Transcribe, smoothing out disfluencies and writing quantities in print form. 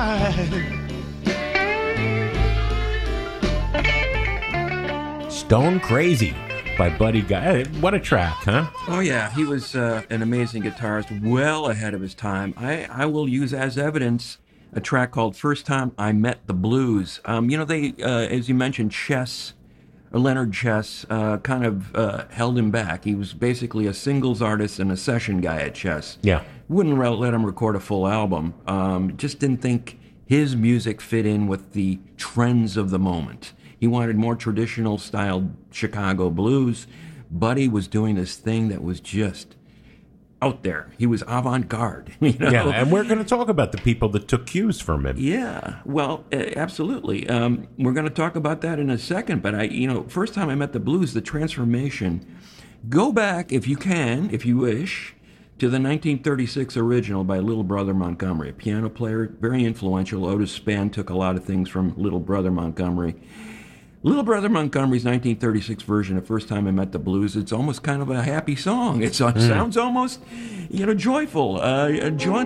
wide. Stone Crazy by Buddy Guy. What a track, huh? Oh, yeah. He was an amazing guitarist, well ahead of his time. I will use as evidence a track called First Time I Met the Blues. They, as you mentioned, Leonard Chess kind of held him back. He was basically a singles artist and a session guy at Chess. Yeah. Wouldn't let him record a full album. Just didn't think his music fit in with the trends of the moment. He wanted more traditional style Chicago blues. Buddy was doing this thing that was just out there. He was avant-garde. Yeah, and we're going to talk about the people that took cues from him. Yeah, well, absolutely. We're going to talk about that in a second. But First Time I Met the Blues, the transformation. Go back if you can, if you wish, to the 1936 original by Little Brother Montgomery, a piano player, very influential. Otis Spann took a lot of things from Little Brother Montgomery. Little Brother Montgomery's 1936 version of First Time I Met the Blues, it's almost kind of a happy song. It sounds almost, joyful. John